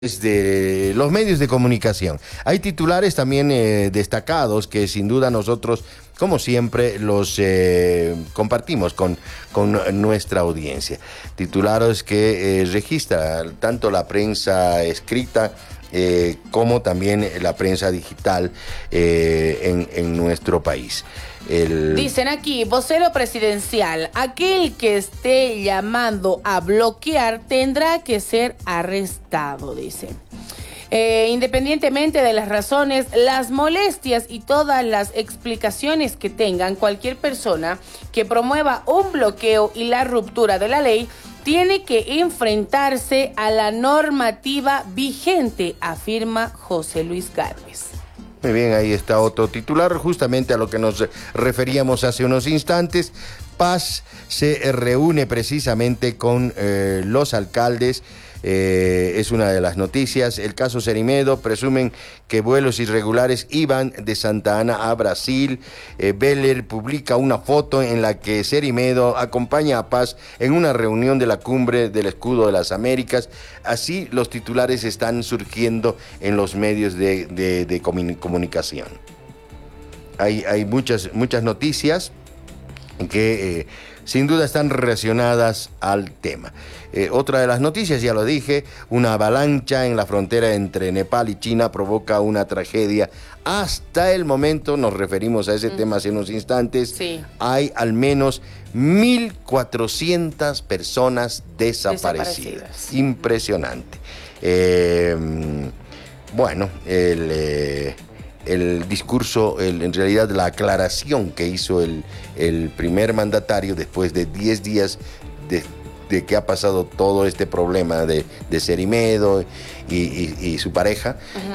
de los medios de comunicación. Hay titulares también destacados que sin duda nosotros, como siempre, los compartimos con nuestra audiencia. Titulares que registra tanto la prensa escrita como también la prensa digital en nuestro país. Dicen aquí, vocero presidencial, aquel que esté llamando a bloquear tendrá que ser arrestado, dice. Independientemente de las razones, las molestias y todas las explicaciones que tengan, cualquier persona que promueva un bloqueo y la ruptura de la ley tiene que enfrentarse a la normativa vigente, afirma José Luis Gálvez. Muy bien, ahí está otro titular, justamente a lo que nos referíamos hace unos instantes. Paz se reúne precisamente con los alcaldes. Es una de las noticias. El caso Cerimedo, presumen que vuelos irregulares iban de Santa Ana a Brasil. Beller publica una foto en la que Cerimedo acompaña a Paz en una reunión de la cumbre del Escudo de las Américas. Así los titulares están surgiendo en los medios de comunicación. Hay muchas noticias que sin duda están relacionadas al tema. Otra de las noticias, ya lo dije, una avalancha en la frontera entre Nepal y China provoca una tragedia. Hasta el momento, nos referimos a ese tema hace unos instantes, sí. Hay al menos 1.400 personas desaparecidas. Impresionante. Bueno, el discurso, en realidad la aclaración que hizo el primer mandatario después de 10 días de que ha pasado todo este problema de Cerimedo y su pareja,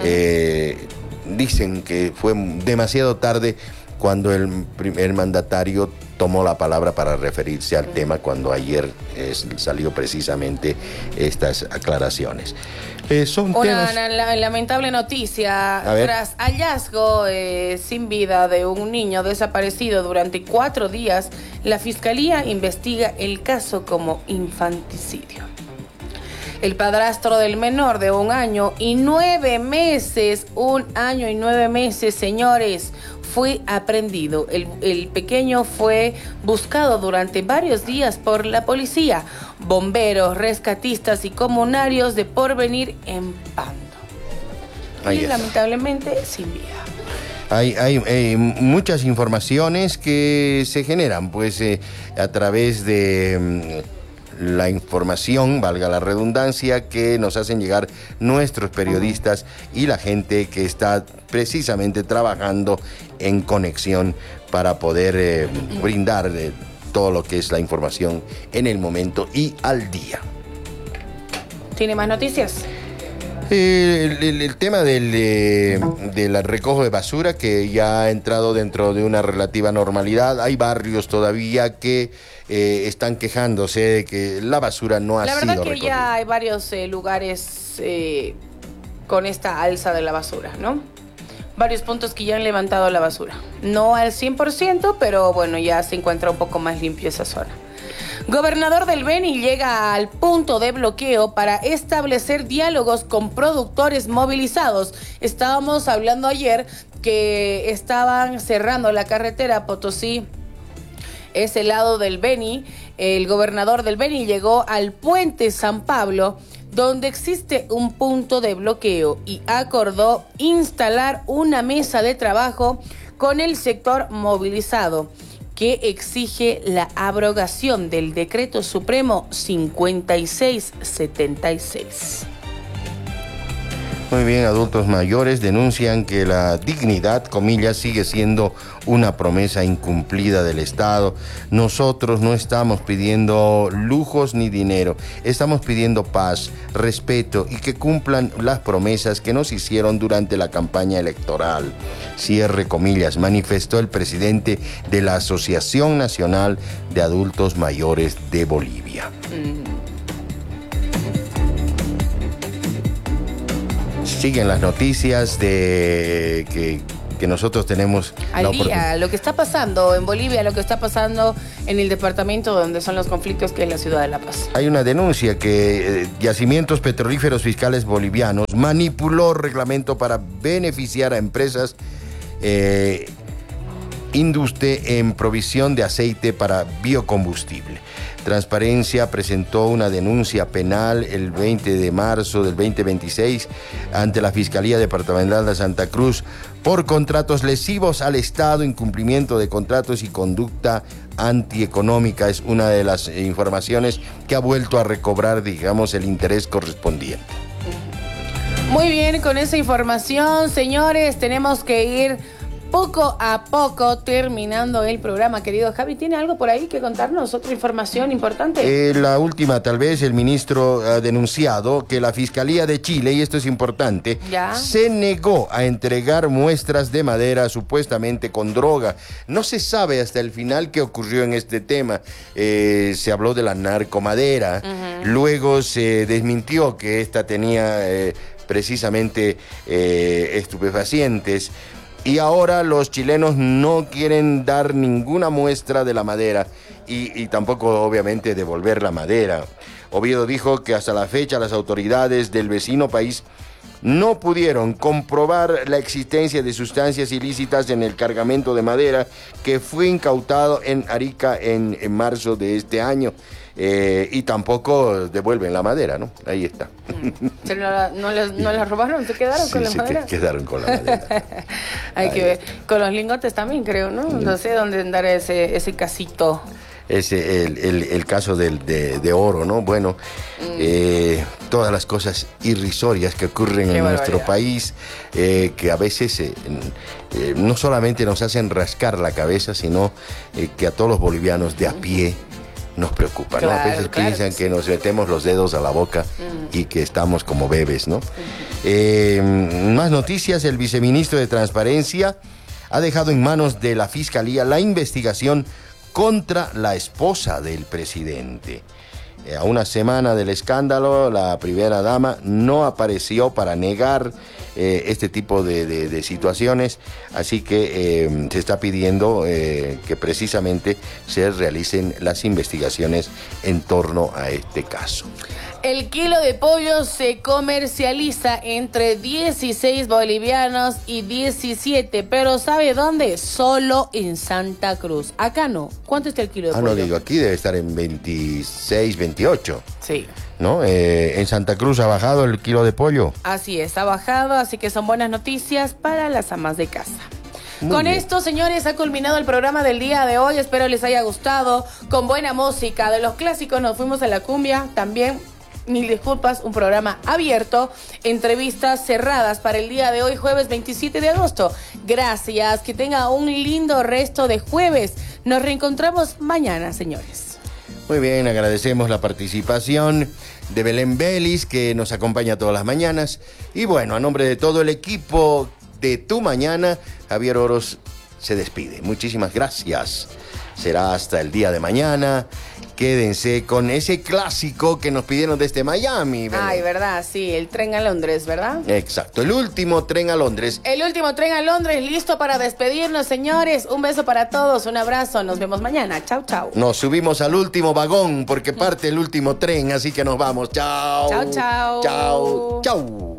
dicen que fue demasiado tarde cuando el primer mandatario tomó la palabra para referirse al tema, cuando ayer salió precisamente estas aclaraciones. Son una temas... lamentable noticia. Tras hallazgo sin vida de un niño desaparecido durante 4 días, la Fiscalía investiga el caso como infanticidio. El padrastro del menor de 1 año y 9 meses, 1 año y 9 meses, señores, fue aprehendido. El pequeño fue buscado durante varios días por la policía, bomberos, rescatistas y comunarios de Porvenir en Pando. Y lamentablemente sin vida. Hay muchas informaciones que se generan pues a través de la información, valga la redundancia, que nos hacen llegar nuestros periodistas y la gente que está precisamente trabajando en conexión para poder brindar todo lo que es la información en el momento y al día. ¿Tiene más noticias? El tema del recojo de basura, que ya ha entrado dentro de una relativa normalidad. Hay barrios todavía que están quejándose de que la basura no ha sido recogida. La verdad que ya hay varios lugares con esta alza de la basura, ¿no? Varios puntos que ya han levantado la basura. No al 100%, pero bueno, ya se encuentra un poco más limpio esa zona. Gobernador del Beni llega al punto de bloqueo para establecer diálogos con productores movilizados. Estábamos hablando ayer que estaban cerrando la carretera Potosí, ese lado del Beni. El gobernador del Beni llegó al puente San Pablo, donde existe un punto de bloqueo, y acordó instalar una mesa de trabajo con el sector movilizado, que exige la abrogación del Decreto Supremo 5676. Muy bien, adultos mayores denuncian que la dignidad, comillas, sigue siendo una promesa incumplida del Estado. Nosotros no estamos pidiendo lujos ni dinero, estamos pidiendo paz, respeto y que cumplan las promesas que nos hicieron durante la campaña electoral. Cierre comillas, manifestó el presidente de la Asociación Nacional de Adultos Mayores de Bolivia. Siguen las noticias de que que nosotros tenemos la Al oportunidad. día, lo que está pasando en Bolivia, lo que está pasando en el departamento donde son los conflictos, que es la ciudad de La Paz. Hay una denuncia que Yacimientos Petrolíferos Fiscales Bolivianos manipuló reglamento para beneficiar a empresas Induste en provisión de aceite para biocombustible. Transparencia presentó una denuncia penal el 20 de marzo del 2026 ante la Fiscalía Departamental de Santa Cruz por contratos lesivos al Estado, incumplimiento de contratos y conducta antieconómica. Es una de las informaciones que ha vuelto a recobrar, digamos, el interés correspondiente. Muy bien, con esa información, señores, tenemos que ir poco a poco terminando el programa. Querido Javi, ¿tiene algo por ahí que contarnos? ¿Otra información importante? La última, tal vez, el ministro ha denunciado que la Fiscalía de Chile, y esto es importante, se negó a entregar muestras de madera supuestamente con droga. No se sabe hasta el final qué ocurrió en este tema. Se habló de la narcomadera, luego se desmintió que esta tenía precisamente estupefacientes. Y ahora los chilenos no quieren dar ninguna muestra de la madera y tampoco, obviamente, devolver la madera. Oviedo dijo que hasta la fecha las autoridades del vecino país no pudieron comprobar la existencia de sustancias ilícitas en el cargamento de madera que fue incautado en Arica en marzo de este año. Y tampoco devuelven la madera, ¿no? Ahí está. ¿No la robaron? ¿Se quedaron con la madera? Sí, quedaron con la madera. Hay que ver. Con los lingotes también, creo, ¿no? No sé dónde andará ese casito. Es el caso de oro, ¿no? Bueno, todas las cosas irrisorias que ocurren en nuestro país, que a veces no solamente nos hacen rascar la cabeza, sino que a todos los bolivianos de a pie nos preocupa, ¿no? A veces piensan que nos metemos los dedos a la boca y que estamos como bebés, ¿no? Más noticias. El viceministro de Transparencia ha dejado en manos de la Fiscalía la investigación contra la esposa del presidente. A una semana del escándalo, la primera dama no apareció para negar este tipo de situaciones, así que se está pidiendo que precisamente se realicen las investigaciones en torno a este caso. El kilo de pollo se comercializa entre 16 bolivianos y 17, pero ¿sabe dónde? Solo en Santa Cruz. Acá no. ¿Cuánto está el kilo de pollo? No digo, aquí debe estar en 26, 28. Sí. ¿No? En Santa Cruz ha bajado el kilo de pollo. Así es, ha bajado, así que son buenas noticias para las amas de casa. Con esto, señores, ha culminado el programa del día de hoy. Espero les haya gustado. Con buena música. De los clásicos nos fuimos a la cumbia también. Mil disculpas, un programa abierto, entrevistas cerradas para el día de hoy, jueves 27 de agosto. Gracias, que tenga un lindo resto de jueves. Nos reencontramos mañana, señores. Muy bien, agradecemos la participación de Belén Vélez, que nos acompaña todas las mañanas. Y bueno, a nombre de todo el equipo de Tu Mañana, Javier Oros se despide. Muchísimas gracias. Será hasta el día de mañana. Quédense con ese clásico que nos pidieron desde Miami, Belén. Ay, verdad, sí, el tren a Londres, ¿verdad? Exacto, el último tren a Londres. El último tren a Londres, listo para despedirnos, señores. Un beso para todos, un abrazo, nos vemos mañana. Chau, chau. Nos subimos al último vagón porque parte el último tren, así que nos vamos. Chao. Chau, chau. Chao. Chao.